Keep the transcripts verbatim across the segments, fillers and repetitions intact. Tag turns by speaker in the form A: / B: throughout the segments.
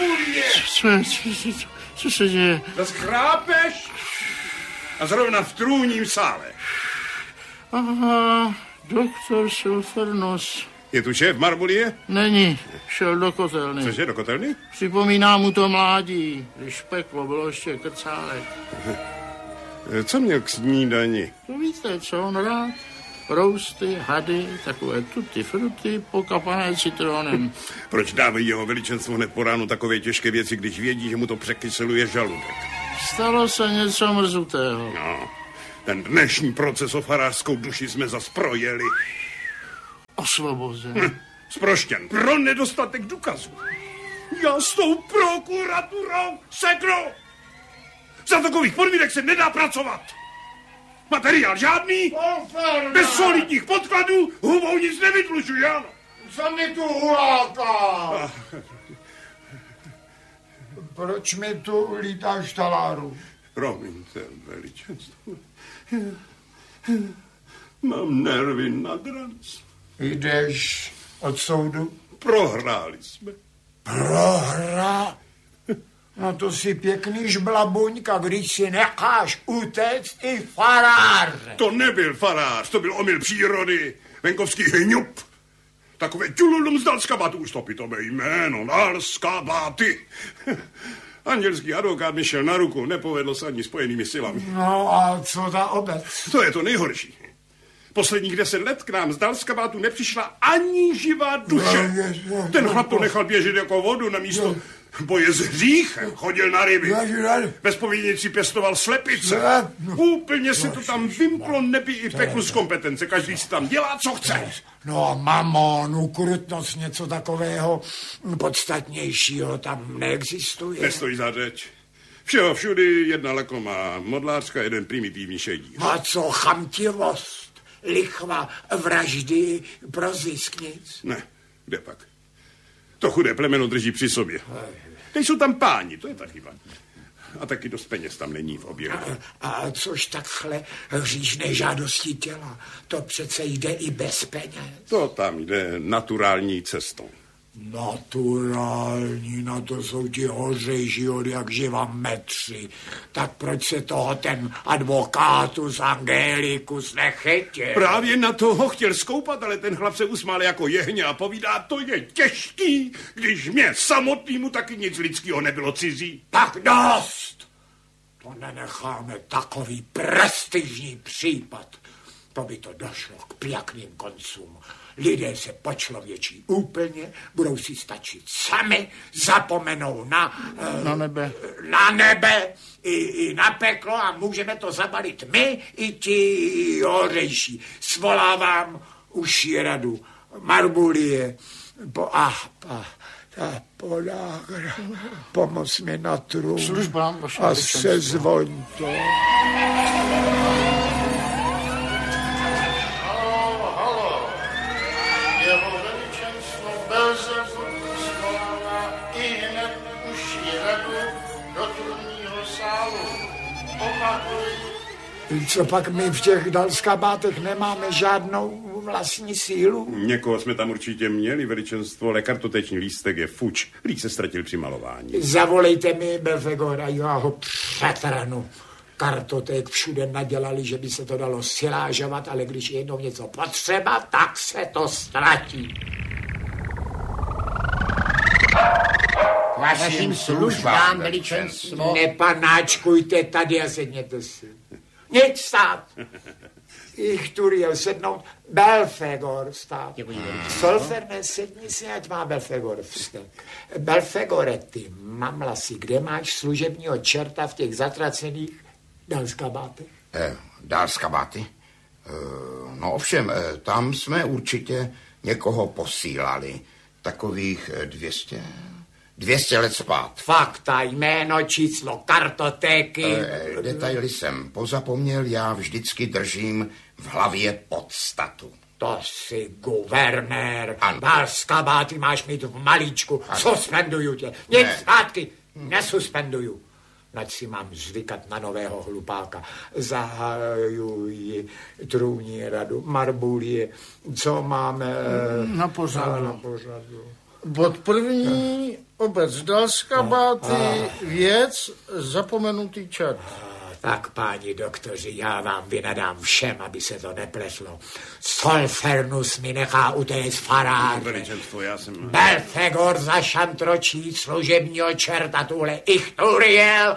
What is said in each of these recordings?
A: Marbulie!
B: Co, co, co, co se děje?
A: Zas chrápeš? A zrovna v trůním sále.
B: Aha, doktor Silfernos.
A: Je tu šéf Marbulie?
B: Není, šel do kotelny.
A: Cože, do kotelny?
B: Připomíná mu to mládí, když peklo bylo ještě krcálek.
A: Co měl k snídani?
B: To víte, co on rád? Rousty, hady, takové tutti frutti, pokapané citronem.
A: Proč dávají jeho veličenstvo hned po ránu takové těžké věci, když vědí, že mu to překyseluje žaludek?
B: Stalo se něco mrzutého.
A: No, ten dnešní proces o farářskou duši jsme zas projeli.
B: Osvobozen.
A: Hm, zproštěn pro nedostatek důkazů. Já s tou prokuraturou seknu. Za takových podmínek se nedá pracovat. Materiál žádný, bez solidních podkladů, hubou nic nevytlučuji, ano.
C: Co mi tu huláká? Proč mi tu lítáš taláru?
A: Promiňte, veličenstvo. Mám nervy nad ranc.
C: Jdeš od soudu?
A: Prohráli jsme.
C: Prohra? No to si pěkný žblabuňka, když si necháš utéct i faráře.
A: To nebyl farář, to byl omyl přírody. Venkovský hňup. Takové ťululum z Dalskabátu, už to pitové jméno, Dalskabáty. Andělský advokát mi šel na ruku, nepovedlo se ani spojenými silami.
C: No a co ta obec?
A: To je to nejhorší. Posledních deset let k nám z Dalskabátu nepřišla ani živá duše. Ten chlap to nechal běžet jako vodu na místo boje s hříchem. Chodil na ryby. Bez povinnici pěstoval slepice. Úplně se to tam vymklo nebi i peklu z kompetence. Každý si tam dělá, co chce.
C: No, mamon, ukrutnost, něco takového podstatnějšího tam neexistuje.
A: Nestojí za řeč. Všeho všudy jedna lakomá modlářka, jeden primitivní šedí.
C: A co chamtivost, lichva, vraždy, pro zisk nic?
A: Ne, kde pak? To chudé plemeno drží při sobě. Nejsou tam páni, to je ta chyba. A taky dost peněz tam není v oběhu.
C: A, a což takhle hříšné žádosti těla, to přece jde i bez peněz.
A: To tam jde naturální cestou.
C: Naturální, na to jsou ti hořejší od jak živa metři. Tak proč se toho ten advokátus Angelikus nechytil?
A: Právě na toho chtěl skoupat, ale ten chlap se usmál jako jehně a povídá, to je těžký, když mě samotnýmu taky nic lidského nebylo cizí.
C: Tak dost! To nenecháme takový prestižní případ. To by to došlo k pěkným koncům. Lidé se počlověčí úplně, budou si stačit sami, zapomenou na...
B: Na nebe.
C: Na nebe i, i na peklo a můžeme to zabalit my i ti horejší. Svolávám uši radu Marbulie po, a, a, a podágra, pomoc mi na trůn
B: Službám,
C: a se zvoň to. Co pak my v těch Dalskabátech nemáme žádnou vlastní sílu?
A: Někoho jsme tam určitě měli, veličenstvo, ale kartoteční lístek je fuč. Lík se ztratil při malování.
C: Zavolejte mi Belfegora, já ho přetrhnu. Kartoték všude nadělali, že by se to dalo silážovat, ale když je jednou něco potřeba, tak se to ztratí.
D: Vašim službám, veličenstvo.
C: Nepanáčkujte tady a sedněte si. Nic stát. Ich tu jel sednout. Belfegor stát. Solfernes, sedni si, ať má Belfegor vstat. Belfegore, ty mamlasi, kde máš služebního čerta v těch zatracených Dalskabátech?
D: Eh, Dalskabáty? Eh, no ovšem, eh, tam jsme určitě někoho posílali. Takových dvěstě... dvěstě let spát.
C: Fakta, jméno, číslo, kartotéky.
D: E, detaily jsem pozapomněl, já vždycky držím v hlavě podstatu.
C: To jsi guvernér. Dalskabáty máš mít v malíčku. Ano. Suspenduju tě. Nic ne. Zpátky. Nesuspenduju. Nať si mám zvykat na nového hlupáka. Zahajuji trůní radu Marbulie. Co máme
B: na pořadu?
C: Na pořadu.
B: Bod první, obec Dalskabáty, věc, zapomenutý čert.
C: Tak, páni doktoři, já vám vynadám všem, aby se to nepletlo. Solfernus mi nechá utéct faráře.
A: Veličenstvo, já jsem...
C: Belfegor zašantročí služebního čerta tuhle Ichturiel.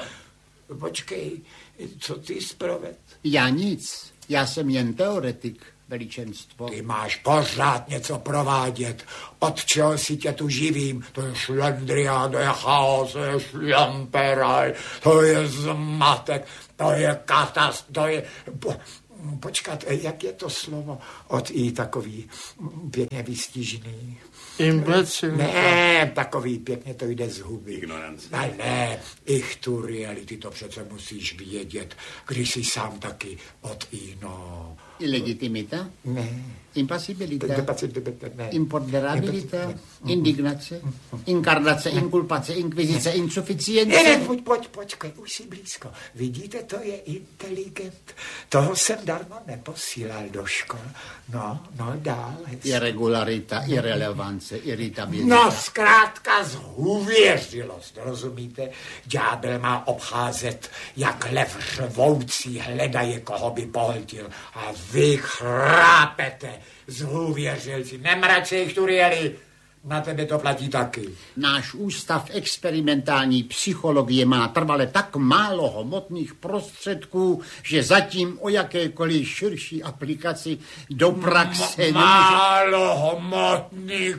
C: Počkej, co ty zproved?
E: Já nic, já jsem jen teoretik, veličenstvo.
C: Ty máš pořád něco provádět. Od čeho si tě tu živím? To je šlendrián, to je chaos, to je šlamperaj, to je zmatek, to je katast, to je... Po, počkat, jak je to slovo od i takový pěkně vystižný?
B: Imbecil.
C: Ne, takový pěkně to jde z huby.
A: Ignorance.
C: Ne, ne, Ichturieli, ty to přece musíš vědět, když jsi sám taky od i, no...
E: Ilegitimita?
C: Ne.
E: Impasibilita?
C: Ne.
E: Imponderabilita? Indignace? Inkarnace, inkulpace, inkvizice, insuficience?
C: Ne, ne, pojď, pojď, počkej, už jsi blízko. Vidíte, to je inteligent. Toho jsem darmo neposílal do škol. No, no, dál.
E: Irregularita, irrelevance, irritabilita.
C: No, zkrátka zhůvěřilost, rozumíte? Ďábel má obcházet, jak lev řvoucí hledaje, koho by pohltil. A vy chrápete, zhůvěřilci. Nemrať se, Ichturieli, na tebe to platí taky.
E: Náš ústav experimentální psychologie má trvale tak málo hmotných prostředků, že zatím o jakékoliv širší aplikaci do praxe
C: M- málo hmotných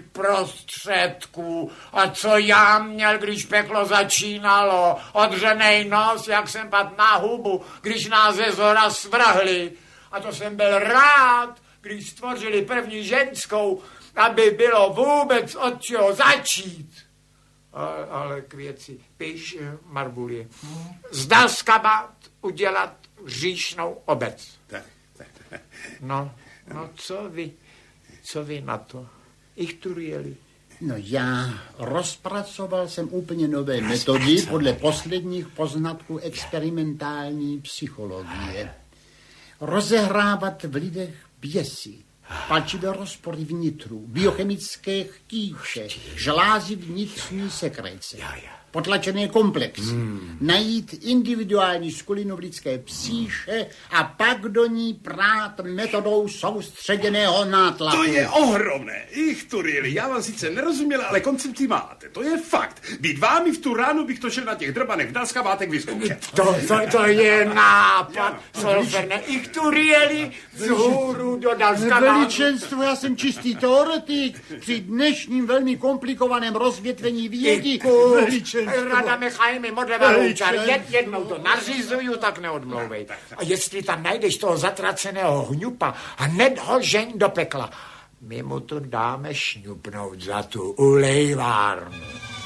C: prostředků. A co já měl, když peklo začínalo? Odřenej nos, jak jsem pat na hubu, když nás ze zhora svrhli. A to jsem byl rád, když stvořili první ženskou, aby bylo vůbec od čeho začít. Ale, ale k věci. Píš, Marbulie. Z Dalskabát udělat říšnou obec.
A: Tak, tak, tak.
C: No, no co vy, co vy na to? Ichturieli.
E: No já rozpracoval jsem úplně nové metody podle posledních poznatků experimentální psychologie. Rozehrávat v lidech běsy, palčivé rozpory vnitru, biochemické chtíče, žlázy vnitřní sekrece, potlačené komplexy, hmm. najít individuální skulinu v lidské psíše a pak do ní prát metodou soustředěného nátlaku.
A: To je ohromné. Ichturieli, já vám sice nerozuměl, ale koncepci máte. To je fakt. Být vámi v tu ránu bych to šel na těch drbanech v Dalskabátech vyzkoušet.
C: To, to, to je nápad. Solferne, Ichturieli z hůru do Dalskabátu.
E: Veličenstvo, já jsem čistý teoretik. Při dnešním velmi komplikovaném rozvětvení vědy.
C: Rada Michajmi, modleva loučar, jed, jednou to nařizuju, tak neodmlouvej. A jestli tam najdeš toho zatraceného hňupa a hned ho žeň do pekla, my mu to dáme šňupnout za tu ulejvárnu.